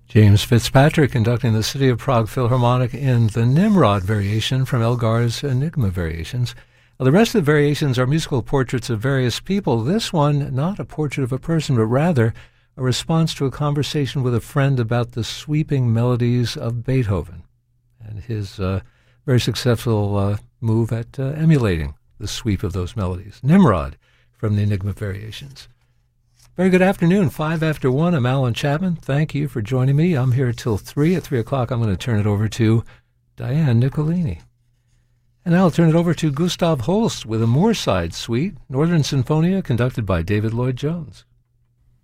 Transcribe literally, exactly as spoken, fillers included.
James Fitzpatrick conducting the City of Prague Philharmonic in the Nimrod variation from Elgar's Enigma Variations. Now, the rest of the variations are musical portraits of various people. This one, not a portrait of a person, but rather a response to a conversation with a friend about the sweeping melodies of Beethoven and his uh, very successful uh, move at uh, emulating the sweep of those melodies. Nimrod from the Enigma Variations. Very good afternoon, five after one. I'm Alan Chapman. Thank you for joining me. I'm here till three. At three o'clock, I'm going to turn it over to Diane Nicolini. And now I'll turn it over to Gustav Holst with a Moorside Suite, Northern Sinfonia, conducted by David Lloyd-Jones.